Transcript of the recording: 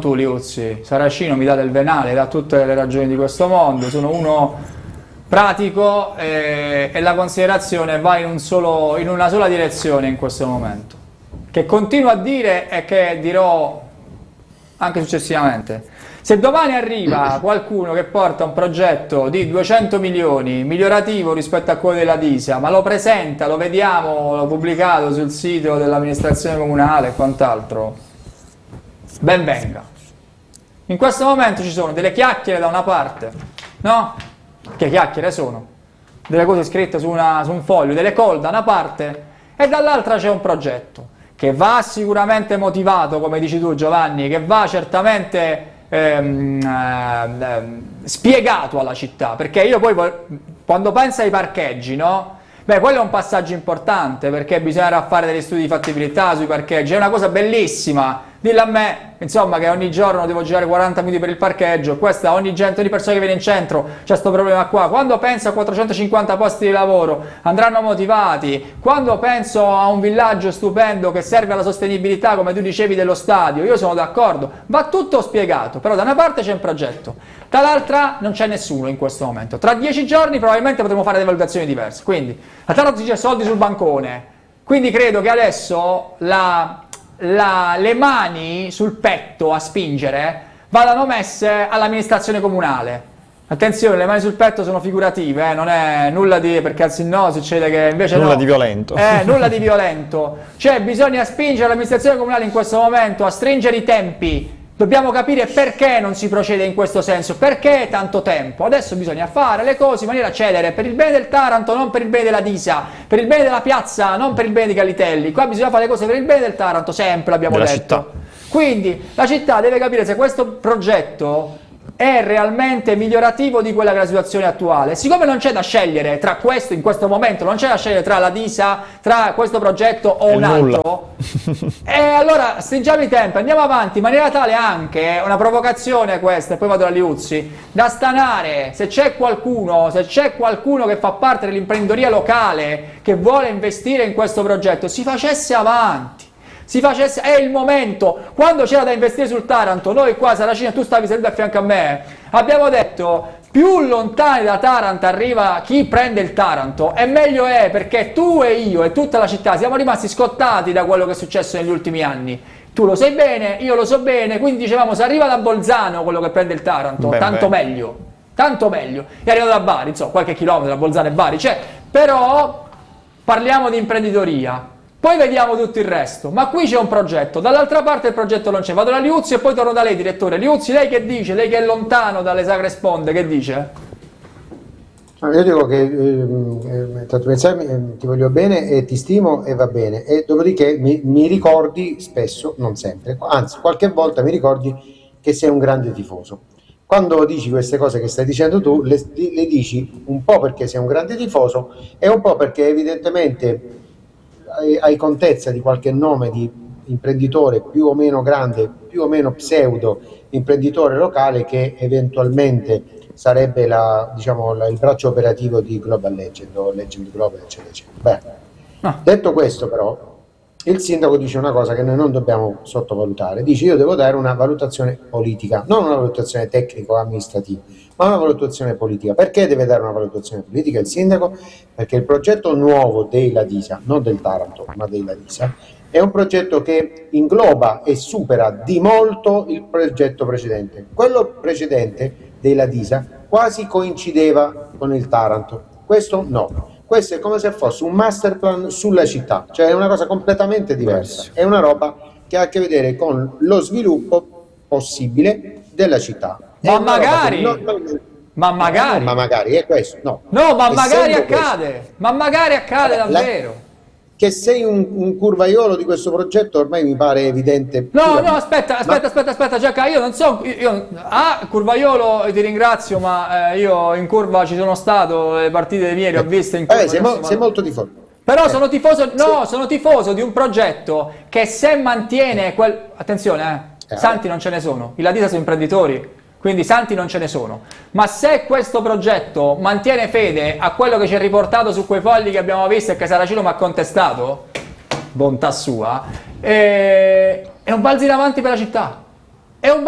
tu Liuzzi. Saracino mi dà del venale, dà tutte le ragioni di questo mondo, sono uno pratico e la considerazione va in una sola direzione in questo momento, che continuo a dire e che dirò anche successivamente. Se domani arriva qualcuno che porta un progetto di 200 milioni migliorativo rispetto a quello della Disa, ma lo presenta, lo vediamo, l'ho pubblicato sul sito dell'amministrazione comunale e quant'altro, ben venga. In questo momento ci sono delle chiacchiere da una parte, no? Che chiacchiere sono? Delle cose scritte su un foglio, delle call da una parte, e dall'altra c'è un progetto che va sicuramente motivato, come dici tu Giovanni, che va certamente spiegato alla città, perché io poi quando penso ai parcheggi, no? Beh, quello è un passaggio importante, perché bisognerà fare degli studi di fattibilità sui parcheggi, è una cosa bellissima. Dillo a me, insomma, che ogni giorno devo girare 40 minuti per il parcheggio, questa ogni persona che viene in centro c'è questo problema qua. Quando penso a 450 posti di lavoro andranno motivati, quando penso a un villaggio stupendo che serve alla sostenibilità, come tu dicevi, dello stadio, io sono d'accordo, va tutto spiegato, però da una parte c'è un progetto, dall'altra non c'è nessuno in questo momento. Tra 10 giorni probabilmente potremo fare delle valutazioni diverse, quindi a tanto c'è soldi sul bancone, quindi credo che adesso le mani sul petto a spingere vadano messe all'amministrazione comunale. Attenzione, le mani sul petto sono figurative, non è nulla di, perché se no succede che invece nulla di violento. Nulla di violento. Cioè bisogna spingere l'amministrazione comunale in questo momento a stringere i tempi. Dobbiamo capire perché non si procede in questo senso, perché tanto tempo. Adesso bisogna fare le cose in maniera celere, per il bene del Taranto, non per il bene della Disa, per il bene della piazza, non per il bene di Gallitelli. Qua bisogna fare le cose per il bene del Taranto, sempre l'abbiamo detto. Città. Quindi la città deve capire se questo progetto è realmente migliorativo di quella che è la situazione attuale. Siccome non c'è da scegliere tra questo, in questo momento, non c'è da scegliere tra la Disa, tra questo progetto o un altro, e allora stringiamo i tempi, andiamo avanti in maniera tale anche, una provocazione questa, e poi vado a Liuzzi, da stanare, se c'è qualcuno che fa parte dell'imprenditoria locale che vuole investire in questo progetto, si facesse avanti. È il momento. Quando c'era da investire sul Taranto, noi qua Saracino, tu stavi seduto a fianco a me, abbiamo detto più lontani da Taranto arriva chi prende il Taranto e meglio è, perché tu e io e tutta la città siamo rimasti scottati da quello che è successo negli ultimi anni. Tu lo sai bene, io lo so bene, quindi dicevamo se arriva da Bolzano quello che prende il Taranto, tanto meglio, e arriva da Bari, insomma qualche chilometro da Bolzano e Bari, però parliamo di imprenditoria. Poi vediamo tutto il resto, ma qui c'è un progetto, dall'altra parte il progetto non c'è. Vado da Liuzzi e poi torno da lei, direttore. Liuzzi, lei che dice? Lei che è lontano dalle sacre sponde, che dice? Io dico che tanto pensare, ti voglio bene e ti stimo e va bene, e dopodiché mi ricordi spesso, non sempre, anzi qualche volta mi ricordi che sei un grande tifoso. Quando dici queste cose che stai dicendo tu, le dici un po' perché sei un grande tifoso e un po' perché evidentemente hai contezza di qualche nome di imprenditore più o meno grande, più o meno pseudo imprenditore locale che eventualmente sarebbe il braccio operativo di Global Legend o Legend Global, eccetera, eccetera. Detto questo, però, il sindaco dice una cosa che noi non dobbiamo sottovalutare. Dice: io devo dare una valutazione politica, non una valutazione tecnico-amministrativa, ma una valutazione politica. Perché deve dare una valutazione politica il sindaco? Perché il progetto nuovo della Disa, non del Taranto, ma della Disa, è un progetto che ingloba e supera di molto il progetto precedente. Quello precedente della Disa quasi coincideva con il Taranto, questo no. Questo è come se fosse un master plan sulla città, cioè è una cosa completamente diversa, è una roba che ha a che vedere con lo sviluppo possibile della città. Ma magari è questo, no. No, ma magari accade, davvero. Che sei un curvaiolo di questo progetto ormai mi pare evidente. No, aspetta Giacca, io non so, curvaiolo ti ringrazio, ma io in curva ci sono stato, le partite di ieri ho viste in curva. Sei molto tifoso. Però sono tifoso di un progetto che se mantiene attenzione, santi non ce ne sono, i Ladisa sono imprenditori. Quindi santi non ce ne sono, ma se questo progetto mantiene fede a quello che ci è riportato su quei fogli che abbiamo visto e che Saracino mi ha contestato, bontà sua, è un balzo in avanti per la città.